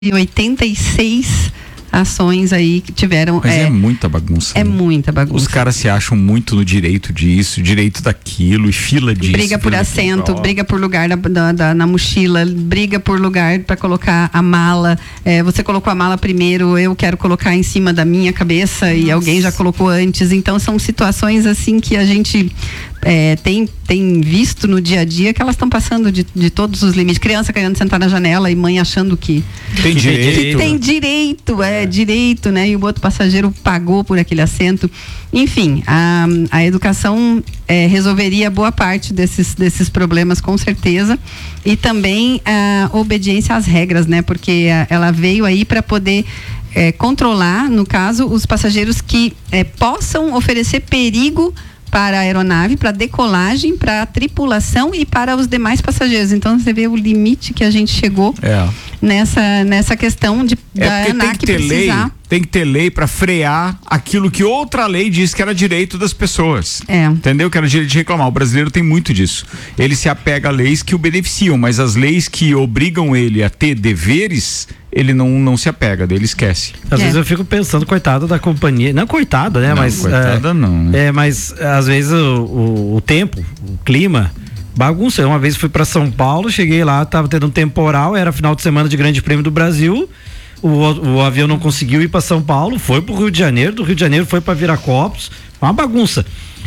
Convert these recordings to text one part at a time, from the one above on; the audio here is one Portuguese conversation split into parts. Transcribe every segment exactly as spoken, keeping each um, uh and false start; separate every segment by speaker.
Speaker 1: oitenta e seis ações aí que tiveram.
Speaker 2: Mas é, é muita bagunça.
Speaker 1: É né? muita bagunça.
Speaker 2: Os caras se acham muito no direito disso, direito daquilo, e fila disso.
Speaker 1: Briga por assento, briga por lugar na, na, na, na mochila, briga por lugar para colocar a mala. É, você colocou a mala primeiro, eu quero colocar em cima da minha cabeça. Nossa. E alguém já colocou antes. Então são situações assim que a gente é, tem, tem visto no dia a dia que elas estão passando de, de todos os limites. Criança querendo sentar na janela e mãe achando que
Speaker 2: tem direito.
Speaker 1: Que tem direito, é. direito, né? E o outro passageiro pagou por aquele assento. Enfim, a, a educação é, resolveria boa parte desses, desses problemas, com certeza. E também a obediência às regras, né? Porque a, ela veio aí para poder é, controlar, no caso, os passageiros que é, possam oferecer perigo para a aeronave, para a decolagem, para a tripulação e para os demais passageiros. Então você vê o limite que a gente chegou é. nessa, nessa questão de
Speaker 2: é
Speaker 1: da ANAC
Speaker 2: tem que ter
Speaker 1: precisar.
Speaker 2: lei, tem que ter lei para frear aquilo que outra lei diz que era direito das pessoas.
Speaker 1: É.
Speaker 2: Entendeu? Que era direito de reclamar. O brasileiro tem muito disso. Ele se apega a leis que o beneficiam, mas as leis que obrigam ele a ter deveres, ele não, não se apega, dele esquece.
Speaker 3: Às
Speaker 1: é.
Speaker 3: vezes eu fico pensando, coitado da companhia. Não, coitada, né?
Speaker 2: Não,
Speaker 3: mas,
Speaker 2: coitada
Speaker 3: é,
Speaker 2: não. Né?
Speaker 3: É, mas às vezes o, o, o tempo, o clima, bagunça. Uma vez fui para São Paulo, cheguei lá, tava tendo um temporal, era final de semana de Grande Prêmio do Brasil. O, o avião não conseguiu ir para São Paulo, foi pro Rio de Janeiro, do Rio de Janeiro foi para Viracopos, uma bagunça.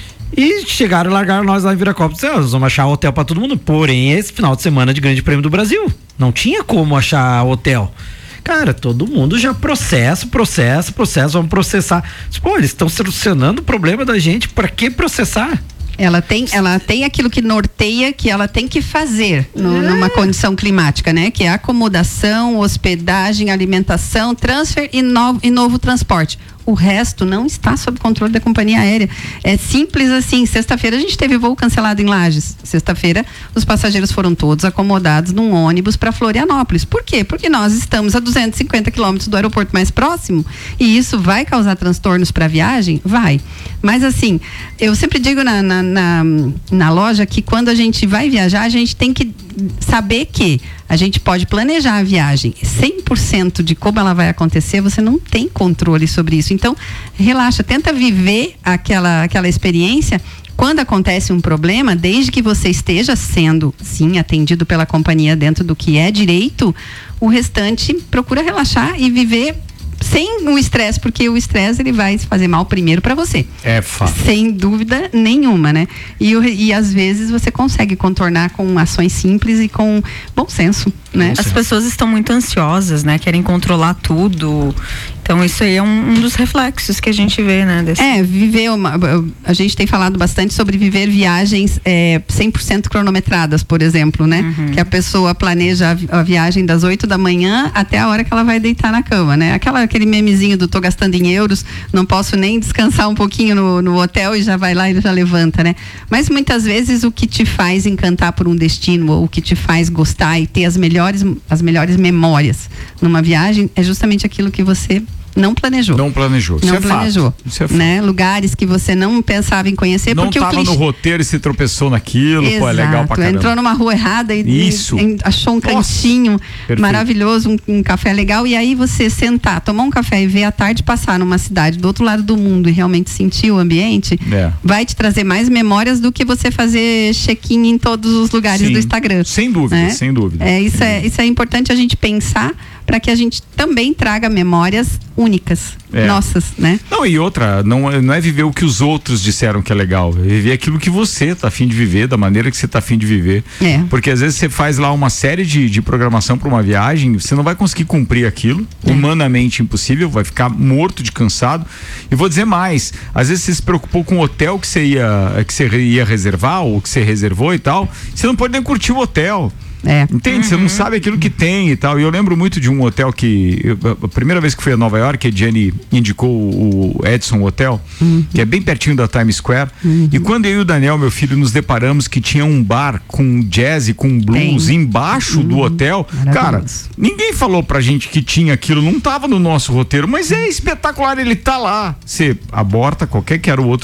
Speaker 3: E chegaram e largaram nós lá em Viracopos. Ah, nós vamos achar hotel para todo mundo. Porém, esse final de semana de Grande Prêmio do Brasil, não tinha como achar hotel. Cara, todo mundo já processa, processa, processa, vamos processar. Pô, eles estão solucionando o problema da gente, para que processar?
Speaker 1: Ela tem, ela tem aquilo que norteia que ela tem que fazer no, é. numa condição climática, né? Que é acomodação, hospedagem, alimentação, transfer e novo, e novo transporte. O resto não está sob controle da companhia aérea. É simples assim. Sexta-feira a gente teve voo cancelado em Lages. Sexta-feira os passageiros foram todos acomodados num ônibus para Florianópolis. Por quê? Porque nós estamos a duzentos e cinquenta quilômetros do aeroporto mais próximo e isso vai causar transtornos para a viagem? Vai. Mas assim, eu sempre digo na, na, na, na loja que quando a gente vai viajar, a gente tem que saber que a gente pode planejar a viagem cem por cento de como ela vai acontecer, você não tem controle sobre isso. Então, relaxa, tenta viver aquela, aquela experiência. Quando acontece um problema, desde que você esteja sendo, sim, atendido pela companhia dentro do que é direito, o restante procura relaxar e viver sem o estresse, porque o estresse ele vai fazer mal primeiro para você.
Speaker 2: É fato.
Speaker 1: Sem dúvida nenhuma, né? E, e às vezes você consegue contornar com ações simples e com bom senso, né?
Speaker 4: As pessoas estão muito ansiosas, né? Querem controlar tudo. Então isso aí é um, um dos reflexos que a gente vê, né? Desse...
Speaker 1: É, viver uma, a gente tem falado bastante sobre viver viagens é, cem por cento cronometradas, por exemplo, né? Uhum. Que a pessoa planeja a, a viagem das oito da manhã até a hora que ela vai deitar na cama, né? Aquela, aquele memezinho do tô gastando em euros, não posso nem descansar um pouquinho no, no hotel e já vai lá e já levanta, né? Mas muitas vezes o que te faz encantar por um destino, ou o que te faz gostar e ter as melhores, as melhores memórias numa viagem é justamente aquilo que você não planejou.
Speaker 2: Não planejou.
Speaker 1: Não
Speaker 2: Isso
Speaker 1: planejou.
Speaker 2: É fato. Isso é fato.
Speaker 1: Né? Lugares que você não pensava em conhecer.
Speaker 2: Não
Speaker 1: porque
Speaker 2: estava
Speaker 1: o clichê...
Speaker 2: no roteiro e se tropeçou naquilo. Exato. Pô, é legal pra caramba.
Speaker 1: Entrou numa rua errada e,
Speaker 2: Isso.
Speaker 1: e achou um Nossa. cantinho Perfeito. maravilhoso, um, um café legal. E aí você sentar, tomar um café e ver a tarde passar numa cidade do outro lado do mundo e realmente sentir o ambiente, é. vai te trazer mais memórias do que você fazer check-in em todos os lugares Sim. do Instagram.
Speaker 2: Sem dúvida,
Speaker 1: né?
Speaker 2: sem dúvida.
Speaker 1: É, isso,
Speaker 2: sem
Speaker 1: é,
Speaker 2: dúvida.
Speaker 1: isso é importante a gente pensar para que a gente também traga memórias únicas, é. nossas, né?
Speaker 2: Não, e outra, não, não é viver o que os outros disseram que é legal, é viver aquilo que você tá afim de viver, da maneira que você tá afim de viver.
Speaker 1: É.
Speaker 2: Porque às vezes você faz lá uma série de, de programação para uma viagem, você não vai conseguir cumprir aquilo, é. humanamente impossível, vai ficar morto de cansado. E vou dizer mais, às vezes você se preocupou com o hotel que você ia, que você ia reservar, ou que você reservou e tal, você não pode nem curtir o hotel.
Speaker 1: É.
Speaker 2: Entende? Uhum. Você não sabe aquilo que tem e tal. E eu lembro muito de um hotel que eu, a primeira vez que fui a Nova York, a Jenny indicou o Edison Hotel, uhum. que é bem pertinho da Times Square. Uhum. E quando eu e o Daniel, meu filho, nos deparamos que tinha um bar com jazz e com blues tem. embaixo uhum. do hotel, cara, ninguém falou pra gente que tinha aquilo, não tava no nosso roteiro, mas é espetacular, ele tá lá. Você aborta qualquer que era o outro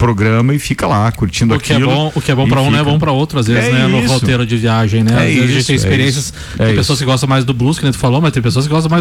Speaker 2: programa e fica lá curtindo
Speaker 5: o que
Speaker 2: aquilo.
Speaker 5: É bom, o que é bom para um
Speaker 2: fica.
Speaker 5: não é bom para outro, às vezes,
Speaker 2: é
Speaker 5: né?
Speaker 2: Isso.
Speaker 5: No roteiro de viagem, né?
Speaker 2: É
Speaker 5: às vezes
Speaker 2: isso,
Speaker 5: a gente tem experiências,
Speaker 2: é
Speaker 5: tem
Speaker 2: isso.
Speaker 5: pessoas que gostam mais do blues, que nem tu falou, mas tem pessoas que gostam mais